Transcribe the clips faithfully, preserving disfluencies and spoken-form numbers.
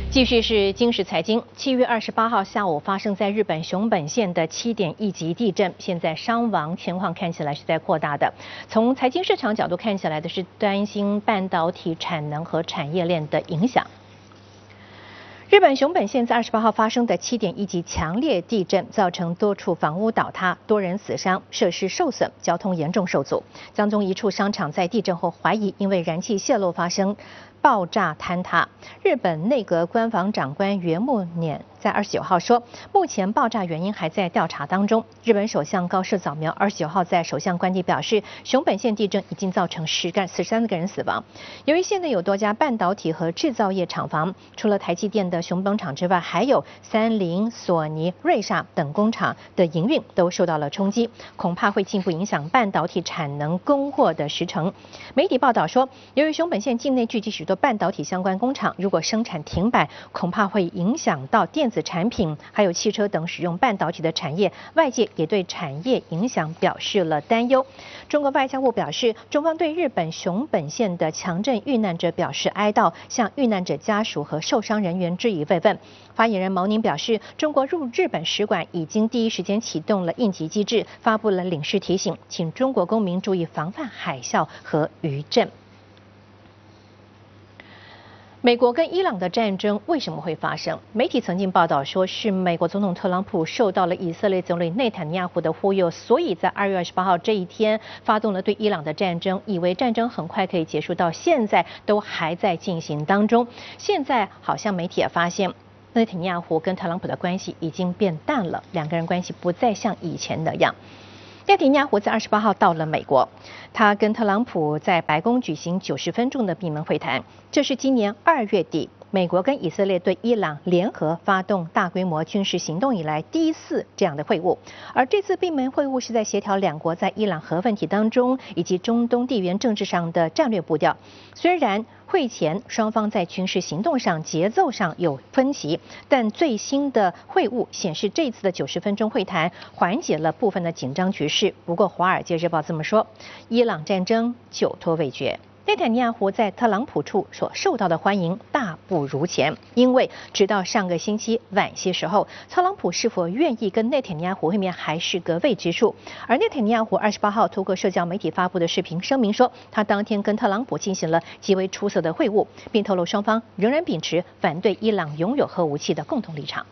继续是今时财经。七月二十八号下午发生在日本熊本县的七点一级地震，现在伤亡情况看起来是在扩大的。从财经市场角度看起来的是担心半导体产能和产业链的影响。日本熊本县在二十八号发生的七点一级强烈地震，造成多处房屋倒塌，多人死伤，设施受损，交通严重受阻。当中一处商场在地震后怀疑因为燃气泄漏发生爆炸坍塌。日本内阁官房长官原木碾在二十九号说，目前爆炸原因还在调查当中。日本首相高市早苗二十九号在首相官邸表示，熊本县地震已经造成十个十三个人死亡。由于县内有多家半导体和制造业厂房，除了台积电的熊本厂之外，还有三菱、索尼、瑞萨等工厂的营运都受到了冲击，恐怕会进一步影响半导体产能供货的时程。媒体报道说，由于熊本县境内聚集许多半导体相关工厂，如果生产停摆，恐怕会影响到电子产品还有汽车等使用半导体的产业，外界也对产业影响表示了担忧。中国外交部表示，中方对日本熊本县的强震遇难者表示哀悼，向遇难者家属和受伤人员致以慰问。发言人毛宁表示，中国驻日本使馆已经第一时间启动了应急机制，发布了领事提醒，请中国公民注意防范海啸和余震。美国跟伊朗的战争为什么会发生？媒体曾经报道说，是美国总统特朗普受到了以色列总理内塔尼亚胡的忽悠，所以在二月二十八号这一天发动了对伊朗的战争，以为战争很快可以结束，到现在都还在进行当中。现在好像媒体也发现，内塔尼亚胡跟特朗普的关系已经变淡了，两个人关系不再像以前那样。内塔尼亚胡在二十八号到了美国，他跟特朗普在白宫举行九十分钟的闭门会谈。这是今年二月底，美国跟以色列对伊朗联合发动大规模军事行动以来第一次这样的会晤。而这次闭门会晤是在协调两国在伊朗核问题当中以及中东地缘政治上的战略步调。虽然会前双方在军事行动上节奏上有分歧，但最新的会晤显示，这次的九十分钟会谈缓解了部分的紧张局势。不过，《华尔街日报》这么说，伊朗战争久拖未决。内塔尼亚胡在特朗普处所受到的欢迎大不如前，因为直到上个星期晚些时候，特朗普是否愿意跟内塔尼亚胡会面还是个未知数。而内塔尼亚胡二十八号透过社交媒体发布的视频声明说，他当天跟特朗普进行了极为出色的会晤，并透露双方仍然秉持反对伊朗拥有核武器的共同立场。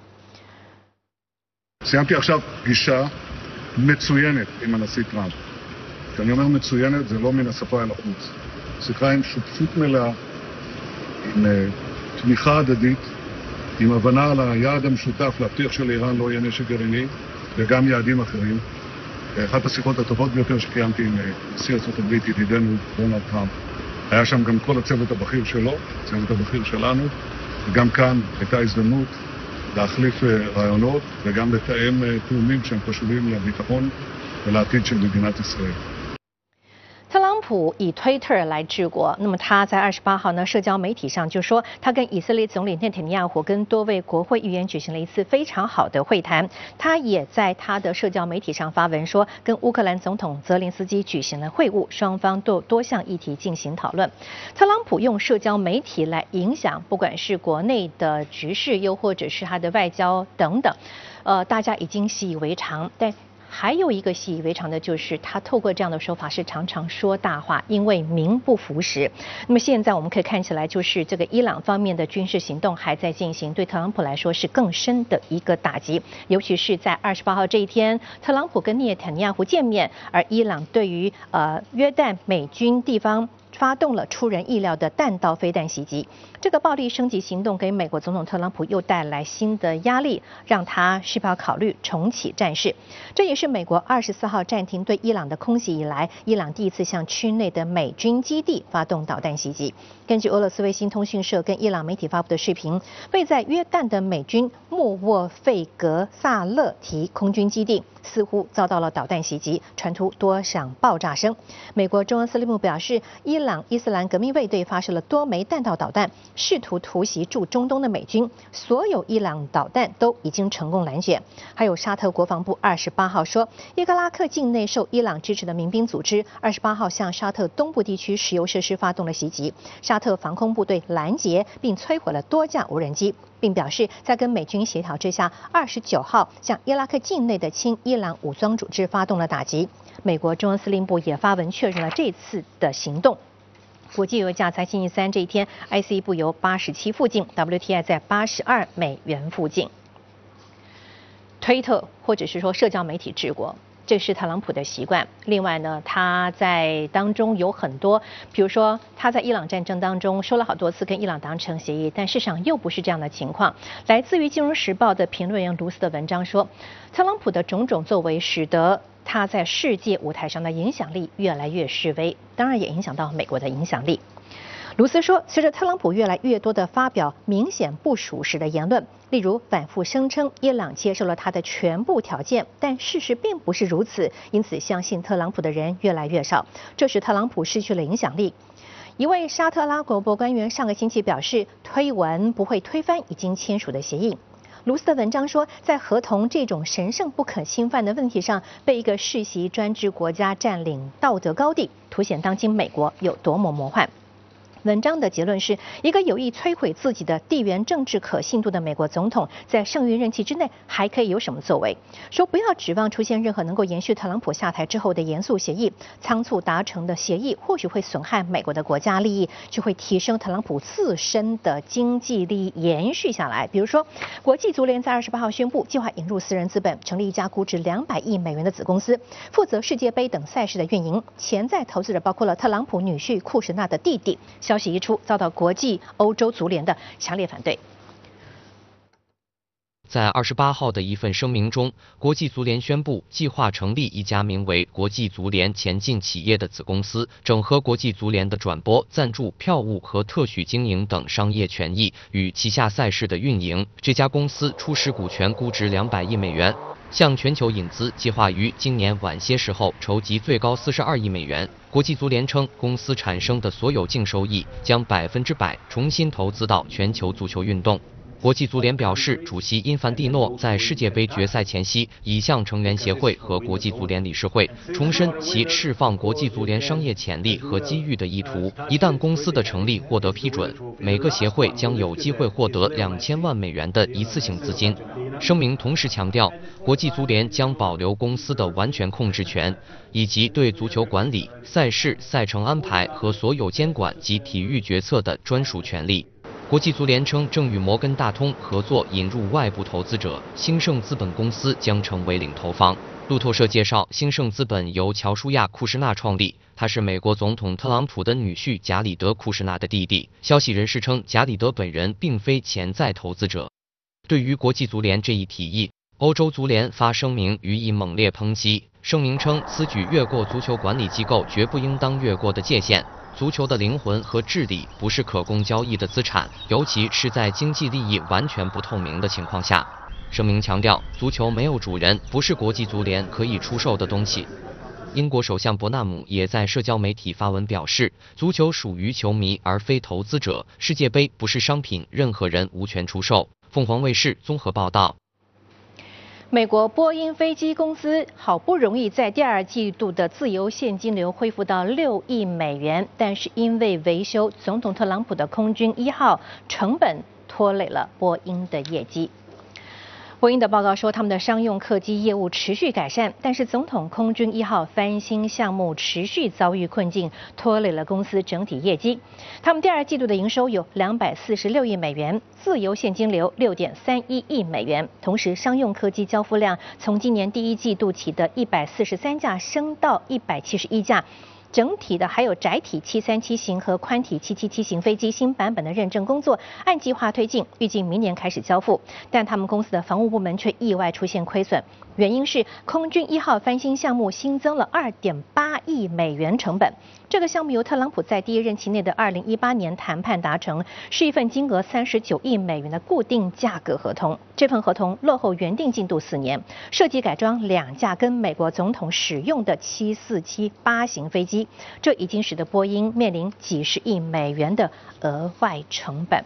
סיימתי עכשיו פגישה מצוינת עם הנשיא טראמפ. כשאני אומר מצוינת זה לא מן השפה אל החוץ. שיחה עם שותפות מלאה, עם תמיכה הדדית, עם הבנה על היעד המשותף להבטיח שלאיראן לא יהיה נשק גרעיני וגם יעדים אחרים. אחת השיחות הטובות ביותר שקיימתי עם נשיא ארצות הברית, ידידנו דונלד טראמפ. היה שם גם כל הצוות הבכיר שלו, הצוות הבכיר שלנו, וגם כאן הייתה הזדמנות להחליף רעיונות וגם לתאם תאומים שהם חשובים לביטחון ולעתיד של מדינת ישראל. 特朗普以推特来治国，那么他在二十八号呢，社交媒体上就说，他跟以色列总理内塔尼亚胡跟多位国会议员举行了一次非常好的会谈。他也在他的社交媒体上发文说，跟乌克兰总统泽连斯基举行了会晤，双方都多项议题进行讨论。特朗普用社交媒体来影响，不管是国内的局势，又或者是他的外交等等，呃，大家已经习以为常，但还有一个习以为常的就是，他透过这样的说法是常常说大话，因为名不符实。那么现在我们可以看起来，就是这个伊朗方面的军事行动还在进行，对特朗普来说是更深的一个打击。尤其是在二十八号这一天，特朗普跟内塔尼亚胡见面，而伊朗对于呃约旦美军地方发动了出人意料的弹道飞弹袭击。这个暴力升级行动给美国总统特朗普又带来新的压力，让他是否要考虑重启战事。这也是美国二十四号暂停对伊朗的空袭以来，伊朗第一次向区内的美军基地发动导弹袭击。根据俄罗斯卫星通讯社跟伊朗媒体发布的视频，位在约旦的美军莫沃费格萨勒提空军基地似乎遭到了导弹袭击，传出多响爆炸声。美国中央司令部表示，伊朗伊斯兰革命卫队发射了多枚弹道导弹，试图突袭驻中东的美军，所有伊朗导弹都已经成功拦截。还有沙特国防部二十八号说，伊拉克境内受伊朗支持的民兵组织二十八号向沙特东部地区石油设施发动了袭击，沙特防空部队拦截并摧毁了多架无人机，并表示在跟美军协调之下，二十九号向伊拉克境内的亲伊朗武装组织发动了打击。美国中央司令部也发文确认了这次的行动。国际油价在星期三这一天 ，I C 布油八十七附近 ，W T I 在八十二美元附近。推特或者是说社交媒体治国，这是特朗普的习惯。另外呢，他在当中有很多，比如说他在伊朗战争当中说了好多次跟伊朗达成协议，但事实上又不是这样的情况。来自于《金融时报》的评论员卢斯的文章说，特朗普的种种作为使得他在世界舞台上的影响力越来越式微，当然也影响到美国的影响力。卢斯说，随着特朗普越来越多的发表明显不属实的言论，例如反复声称伊朗接受了他的全部条件，但事实并不是如此，因此相信特朗普的人越来越少，这使特朗普失去了影响力。一位沙特阿拉伯官员上个星期表示，推文不会推翻已经签署的协议。卢斯的文章说，在合同这种神圣不可侵犯的问题上，被一个世袭专制国家占领道德高地，凸显当今美国有多么魔幻。文章的结论是，一个有意摧毁自己的地缘政治可信度的美国总统，在剩余任期之内还可以有什么作为？说不要指望出现任何能够延续特朗普下台之后的严肃协议，仓促达成的协议或许会损害美国的国家利益，就会提升特朗普自身的经济利益延续下来。比如说，国际足联在二十八号宣布，计划引入私人资本，成立一家估值两百亿美元的子公司，负责世界杯等赛事的运营。潜在投资者包括了特朗普女婿库什纳的弟弟。消息一出，遭到国际欧洲足联的强烈反对。 在二十八号的一份声明中，国际足联宣布计划成立一家名为国际足联前进企业的子公司，整合国际足联的转播、赞助、票务和特许经营等商业权益与旗下赛事的运营。这家公司出使股权估值两百亿美元，向全球引资，计划于今年晚些时候筹集最高四十二亿美元。国际足联称，公司产生的所有净收益将百分之百重新投资到全球足球运动。国际足联表示，主席因凡蒂诺在世界杯决赛前夕已向成员协会和国际足联理事会重申其释放国际足联商业潜力和机遇的意图。一旦公司的成立获得批准，每个协会将有机会获得两千万美元的一次性资金。声明同时强调，国际足联将保留公司的完全控制权，以及对足球管理、赛事、赛程安排和所有监管及体育决策的专属权利。国际足联称，正与摩根大通合作引入外部投资者，兴盛资本公司将成为领投方。路透社介绍，兴盛资本由乔舒亚·库什纳创立，他是美国总统特朗普的女婿贾里德·库什纳的弟弟。消息人士称，贾里德本人并非潜在投资者。对于国际足联这一提议，欧洲足联发声明予以猛烈抨击。声明称，此举越过足球管理机构绝不应当越过的界限。足球的灵魂和治理不是可供交易的资产，尤其是在经济利益完全不透明的情况下。声明强调，足球没有主人，不是国际足联可以出售的东西。英国首相伯纳姆也在社交媒体发文表示，足球属于球迷而非投资者，世界杯不是商品，任何人无权出售。凤凰卫视综合报道。 美国波音飞机公司好不容易在第二季度的自由现金流恢复到六亿美元，但是因为维修总统特朗普的空军一号成本拖累了波音的业绩。波音的报告说，他们的商用客机业务持续改善，但是总统空军一号翻新项目持续遭遇困境，拖累了公司整体业绩。他们第二季度的营收有两百四十六亿美元，自由现金流六点三一亿美元。同时，商用客机交付量从今年第一季度起的一百四十三架升到一百七十一架。整体的还有窄体七三七型和宽体七七七型飞机新版本的认证工作按计划推进，预计明年开始交付。但他们公司的防务部门却意外出现亏损。 原因是空军一号翻新项目新增了二点八亿美元成本。这个项目由特朗普在第一任期内的二零一八年谈判达成，是一份金额三十九亿美元的固定价格合同。这份合同落后原定进度四年，涉及改装两架跟美国总统使用的七四七八型飞机，这已经使得波音面临几十亿美元的额外成本。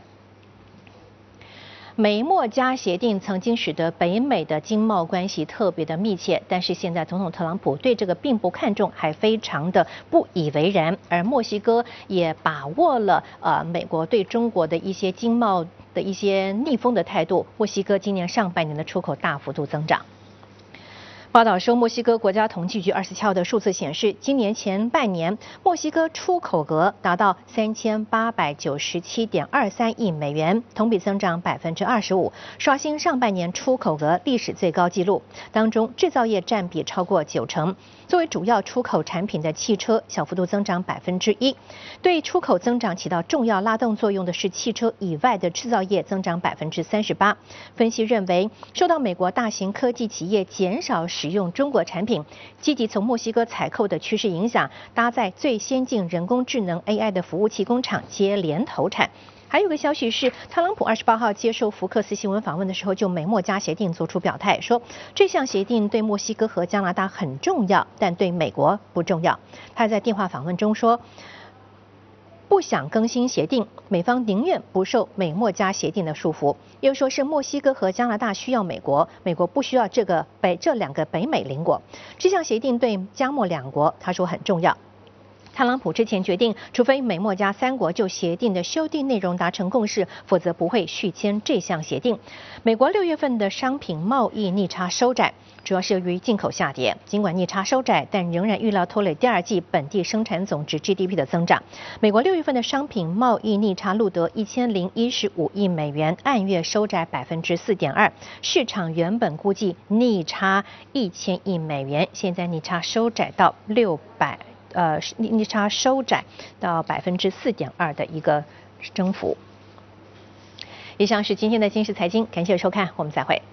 美墨加协定曾经使得北美的经贸关系特别的密切，但是现在总统特朗普对这个并不看重，还非常的不以为然。而墨西哥也把握了呃美国对中国的一些经贸的一些逆风的态度，墨西哥今年上半年的出口大幅度增长。报道说，墨西哥国家统计局二十七号的数字显示，今年前半年墨西哥出口额达到三千八百九十七点二三亿美元，同比增长百分之二十五，刷新上半年出口额历史最高纪录。当中制造业占比超过九成，作为主要出口产品的汽车小幅度增长百分之一。对出口增长起到重要拉动作用的是汽车以外的制造业增长百分之三十八。分析认为，受到美国大型科技企业减少使用中国产品，积极从墨西哥采购的趋势影响，搭载最先进人工智能 A I 的服务器工厂接连投产。还有个消息是，特朗普二十八号接受福克斯新闻访问的时候，就美墨加协定做出表态，说这项协定对墨西哥和加拿大很重要，但对美国不重要。他在电话访问中说，不想更新协定，美方宁愿不受美墨加协定的束缚。又说是墨西哥和加拿大需要美国，美国不需要这个北这两个北美邻国。这项协定对加墨两国，他说很重要。特朗普之前决定，除非美墨加三国就协定的修订内容达成共识，否则不会续签这项协定。美国六月份的商品贸易逆差收窄，主要是由于进口下跌。尽管逆差收窄，但仍然预料拖累第二季本地生产总值 G D P 的增长。美国六月份的商品贸易逆差录得一千零一十五亿美元，按月收窄百分之四点二。市场原本估计逆差一千亿美元，现在逆差收窄到六百。呃，逆差收窄到百分之四点二的一个增幅。以上是今天的金石财经，感谢收看，我们再会。